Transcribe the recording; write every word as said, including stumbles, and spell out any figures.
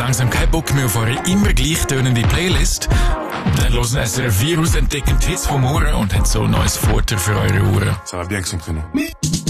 langsam keinen Bock mehr auf eure immer gleich tönende Playlist? Dann hören S R F vier aus, entdecken die Hits vom Ohren und haben so ein neues Futter für eure Ohren. Ça va bien avec son prénom.